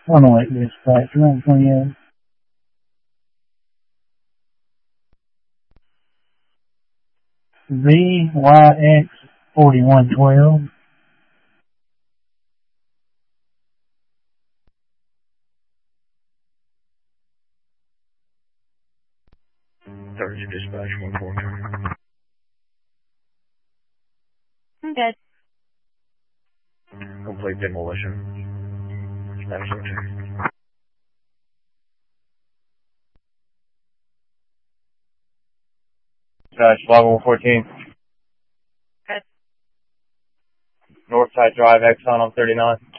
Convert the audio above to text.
108 dispatch, 128. VYX 4112. Thursday dispatch 149. I'm good. Complete demolition. Status 02. Dispatch, log 114. Good. Northside Drive, Exxon on 39.